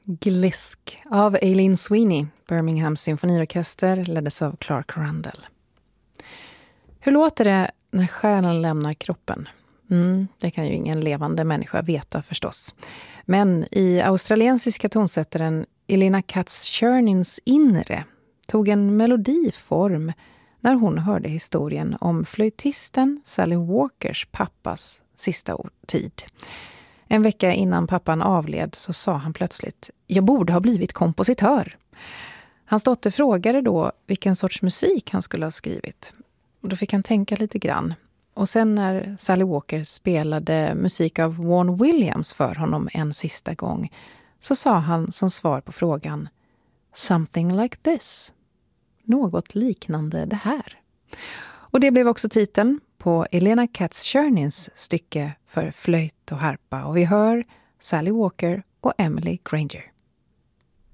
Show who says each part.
Speaker 1: Glisk av Aileen Sweeney, Birmingham symfoniorkester, leddes av Clark Rundell. Hur låter det när själen lämnar kroppen? Det kan ju ingen levande människa veta förstås. Men i australiensiska tonsättaren Elena Katz-Chernins inre tog en melodiform när hon hörde historien om flöjtisten Sally Walkers pappas sista tid. En vecka innan pappan avled så sa han plötsligt: "Jag borde ha blivit kompositör." Hans dotter frågade då vilken sorts musik han skulle ha skrivit. Då fick han tänka lite grann. Och sen när Sally Walker spelade musik av Vaughan Williams för honom en sista gång så sa han som svar på frågan: "Something like this." Något liknande det här. Och det blev också titeln på Elena Katz-Chernins stycke för flöjt och harpa. Och vi hör Sally Walker och Emily Granger.